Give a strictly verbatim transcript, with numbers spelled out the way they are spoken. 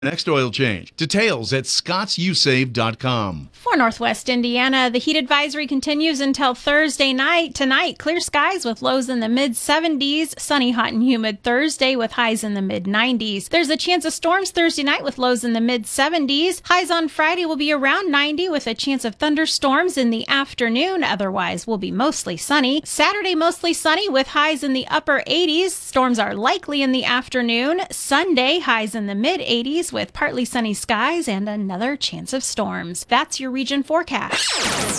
Next oil change. Details at scotts u save dot com. For Northwest Indiana, the heat advisory continues until Thursday night. Tonight, clear skies with lows in the mid seventies. Sunny, hot, and humid Thursday with highs in the mid nineties. There's a chance of storms Thursday night with lows in the mid seventies. Highs on Friday will be around ninety with a chance of thunderstorms in the afternoon. Otherwise, will be mostly sunny. Saturday, mostly sunny with highs in the upper eighties. Storms are likely in the afternoon. Sunday, highs in the mid eighties. With partly sunny skies and another chance of storms. That's your region forecast.